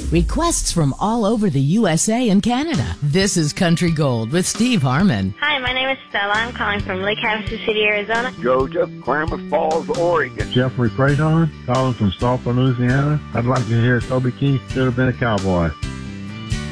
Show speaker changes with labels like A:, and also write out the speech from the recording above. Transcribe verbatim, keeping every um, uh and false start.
A: Requests from all over the U S A and Canada. This is Country Gold with Steve Harmon.
B: Hi, my name is Stella. I'm calling from Lake Havasu City, Arizona.
C: Joseph, Klamath Falls, Oregon.
D: Jeffrey Creighton, calling from Sulphur, Louisiana. I'd like to hear Toby Keith Should Have Been a Cowboy.